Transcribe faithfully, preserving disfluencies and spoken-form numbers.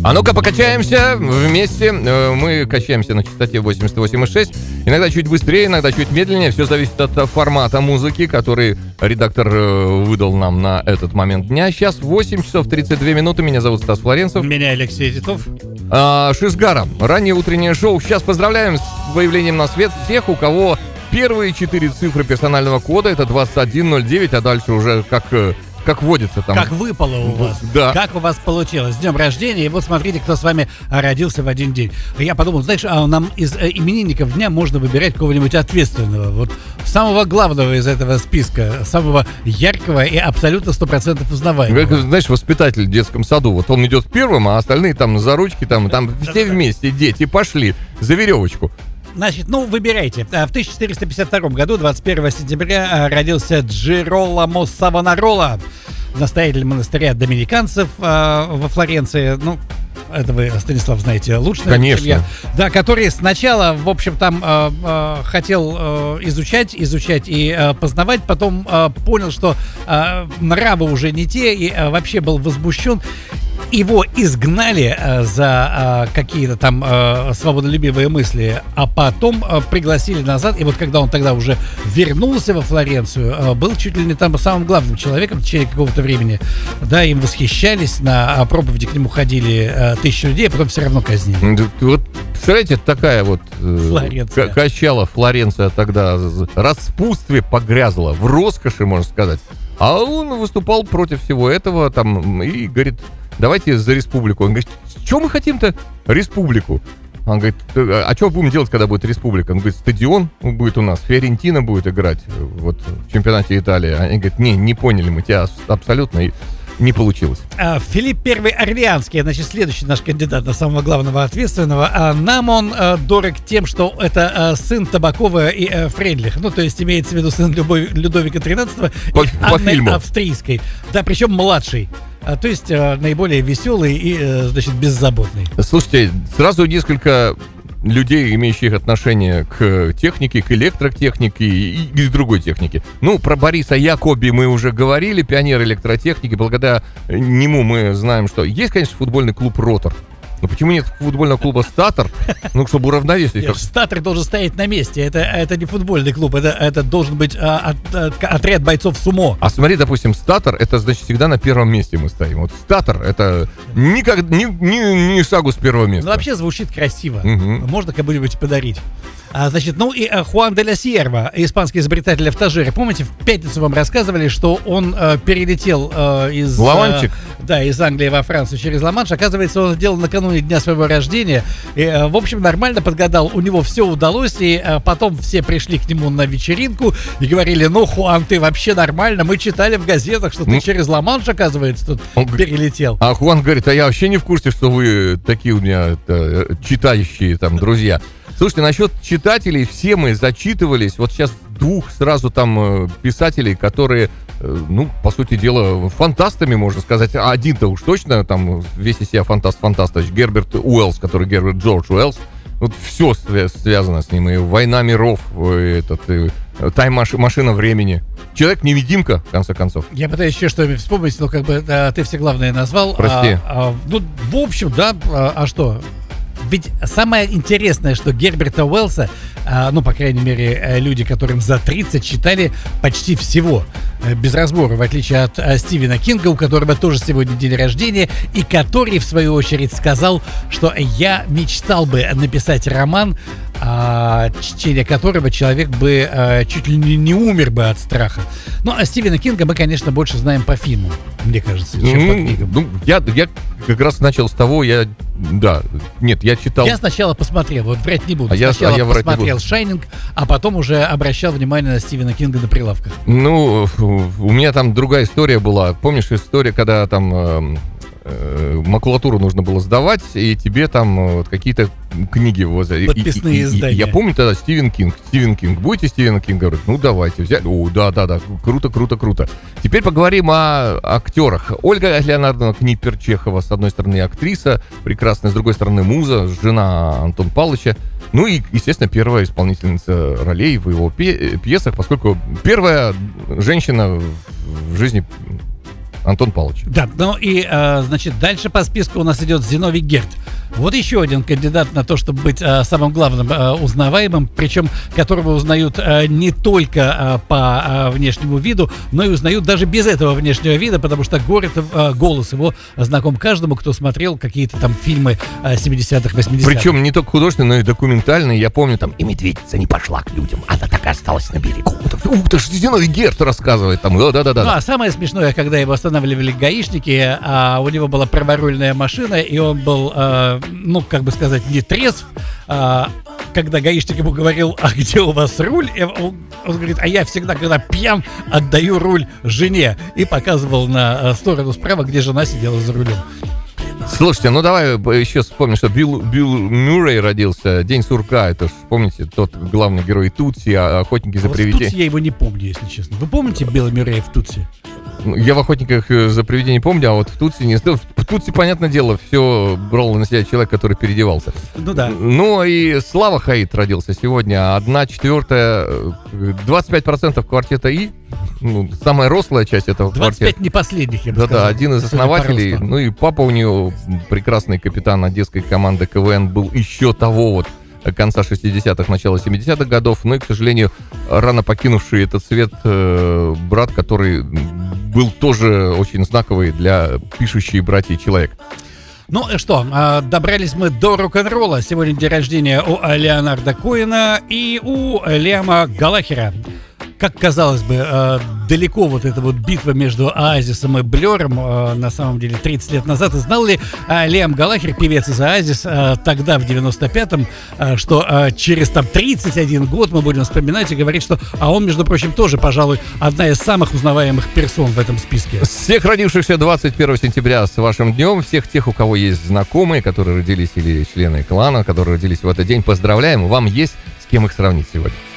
А ну-ка покачаемся вместе. Мы качаемся на частоте восемьдесят восемь и шесть. Иногда чуть быстрее, иногда чуть медленнее. Все зависит от формата музыки, который редактор выдал нам на этот момент дня. Сейчас восемь часов тридцать две минуты. Меня зовут Стас Флоренцев. Меня Алексей Титов. А, Шизгара. Раннее утреннее шоу. Сейчас поздравляем с появлением на свет всех, у кого первые четыре цифры персонального кода. Это двадцать один ноль девять, а дальше уже как... Как водится там. Как выпало у вас. Да. Как у вас получилось. С днем рождения. И вот смотрите, кто с вами родился в один день. Я подумал, знаешь, а нам из именинников дня можно выбирать кого-нибудь ответственного. Вот самого главного из этого списка. Самого яркого и абсолютно сто процентов узнаваемого. Как, знаешь, воспитатель в детском саду. Вот он идет первым, а остальные там за ручки, там, там все вместе, дети, пошли за веревочку. Значит, ну, выбирайте. В тысяча четыреста пятьдесят втором году, двадцать первого сентября, родился Джироламо Савонарола, настоятель монастыря доминиканцев э, во Флоренции. Ну, это вы, Станислав, знаете лучше. Конечно. Я. Да, который сначала, в общем, там э, э, хотел э, изучать, изучать и э, познавать, потом э, понял, что э, нравы уже не те, и э, вообще был возмущен. Его изгнали э, за э, какие-то там э, свободолюбивые мысли, а потом э, пригласили назад. И вот когда он тогда уже вернулся во Флоренцию, э, был чуть ли не там самым главным человеком в течение какого-то времени. Да, им восхищались, на проповеди к нему ходили э, тысячи людей, а потом все равно казнили. Вот, представляете, такая вот э, к- качала Флоренция тогда в распутстве погрязла, в роскоши, можно сказать. А он выступал против всего этого там и говорит... Давайте за республику. Он говорит, что мы хотим-то? Республику. Он говорит, а что будем делать, когда будет республика? Он говорит, стадион будет у нас, Фиорентина будет играть вот, в чемпионате Италии. Они говорят, не, не поняли мы тебя абсолютно, и не получилось. А, Филипп Первый Орлеанский, значит, следующий наш кандидат на самого главного ответственного. А, нам он а, дорог тем, что это а, сын Табакова и а, Фрейдлих. Ну, то есть имеется в виду сын Любовь, Людовика тринадцатого по, и по Анны фильму. Австрийской. Да, причем младший. А, то есть а, наиболее веселый и, а, значит, беззаботный. Слушайте, сразу несколько людей, имеющих отношение к технике, к электротехнике и, и к другой технике. Ну, про Бориса Якоби мы уже говорили, пионер электротехники. Благодаря нему мы знаем, что есть, конечно, футбольный клуб «Ротор». Но почему нет футбольного клуба «Статор»? Ну, чтобы уравновесить. Нет, «Статор» должен стоять на месте. Это, это не футбольный клуб, это, это должен быть а, от, от, отряд бойцов сумо. А смотри, допустим, «Статор» — это, значит, всегда на первом месте мы стоим. Вот «Статор» — это никак, ни, ни, ни шагу с первого места. Ну, вообще звучит красиво. Угу. Можно кому-нибудь подарить. А, значит, ну и а, Хуан де ла Сьерва, испанский изобретатель автожира. Помните, в пятницу вам рассказывали, что он а, перелетел а, из... Ла-Манчик? А, да, из Англии во Францию через Ла-Манш. Оказывается, он сделал накануне дня своего рождения. И, а, в общем, нормально подгадал. У него все удалось. И а, потом все пришли к нему на вечеринку и говорили, ну, Хуан, ты вообще нормально. Мы читали в газетах, что ты ну, через Ла-Манш, оказывается, тут он перелетел. А Хуан говорит, а я вообще не в курсе, что вы такие у меня это, читающие там друзья. Слушайте, насчет читателей, все мы зачитывались. Вот сейчас двух сразу там писателей, которые, ну, по сути дела, фантастами, можно сказать. А один-то уж точно, там, весь из себя фантаст-фантаст, Герберт Уэллс, который Герберт Джордж Уэллс. Вот все связано с ним. И «Война миров», и этот, и «Тайм-машина времени». Человек-невидимка, в конце концов. Я пытаюсь еще что-нибудь вспомнить, но как бы да, ты все главное назвал. Прости. А, а, ну, в общем, да, а, а что... Ведь самое интересное, что Герберта Уэллса, а, ну, по крайней мере, люди, которым за тридцать, читали почти всего, без разбора, в отличие от а, Стивена Кинга, у которого тоже сегодня день рождения, и который, в свою очередь, сказал, что я мечтал бы написать роман, а, чтение которого человек бы а, чуть ли не, не умер бы от страха. Ну, а Стивена Кинга мы, конечно, больше знаем по фильму, мне кажется, чем ну, по книгам. Ну, я, я как раз начал с того, я, да, нет, я читал... Я сначала посмотрел, вот врать не буду. А сначала я, а я посмотрел «Шайнинг», а потом уже обращал внимание на Стивена Кинга на прилавках. Ну, у меня там другая история была. Помнишь история, когда там э, э, макулатуру нужно было сдавать, и тебе там вот, какие-то книги возят. Подписные и, и, издания. И, я помню тогда Стивен Кинг. Стивен Кинг. Будете Стивена Кинга? Говорит, ну давайте. Взяли. О, да-да-да. Круто, круто, круто. Теперь поговорим о актерах. Ольга Леонардовна Книпер-Чехова, с одной стороны, актриса прекрасная, с другой стороны, муза, жена Антона Павловича. Ну и, естественно, первая исполнительница ролей в его пьесах, поскольку первая женщина в жизни Антон Павлович. Да, ну и, э, значит, дальше по списку у нас идет Зиновий Герд. Вот еще один кандидат на то, чтобы быть э, самым главным э, узнаваемым, причем которого узнают э, не только э, по э, внешнему виду, но и узнают даже без этого внешнего вида, потому что город, э, голос его знаком каждому, кто смотрел какие-то там фильмы э, семидесятых, восьмидесятых. Причем не только художественные, но и документальные. Я помню, там, и медведица не пошла к людям, она так и осталась на берегу. Ух ты, Зиновий Герд рассказывает там. Да-да-да. Ну, а самое смешное, когда его останавливали гаишники, а у него была праворульная машина, и он был, э, ну, как бы сказать, не трезв, а, когда гаишник ему говорил: а где у вас руль? И он, он говорит: а я всегда, когда пьян, отдаю руль жене. И показывал на сторону справа, где жена сидела за рулем. Слушайте, ну давай еще вспомним, что Билл, Билл Мюррей родился, День сурка, это ж, помните, тот главный герой Тутси, Охотники за Вот привидениями. в Тутси я его не помню, если честно. Вы помните Билла Мюррея в Тутси? Я в «Охотниках за привидениями» помню, а вот в Тутси не... В Тутси, понятное дело, все брал на себя человек, который переодевался. Ну да. Ну и Слава Хаид родился сегодня. Одна четвертая, двадцать пять процентов квартета И. Ну, самая рослая часть этого двадцать пять квартета. не последних, я бы Да-да, сказал. один из основателей. Ну и папа у него, прекрасный капитан одесской команды КВН, был еще того вот конца шестидесятых, начала семидесятых годов, но и, к сожалению, рано покинувший этот свет э, брат, который был тоже очень знаковый для пишущей братьев человек. Ну что, добрались мы до рок-н-ролла. Сегодня день рождения у Леонарда Коэна и у Лиама Галлахера. Как казалось бы, далеко вот эта вот битва между Оазисом и Блером, на самом деле, тридцать лет назад. И знал ли Лиам Галлахер, певец из Оазис, тогда, в девяносто пятом, что через там тридцать один год мы будем вспоминать и говорить, что... А он, между прочим, тоже, пожалуй, одна из самых узнаваемых персон в этом списке. Всех родившихся двадцать первого сентября с вашим днем, всех тех, у кого есть знакомые, которые родились, или члены клана, которые родились в этот день, поздравляем. Вам есть с кем их сравнить сегодня.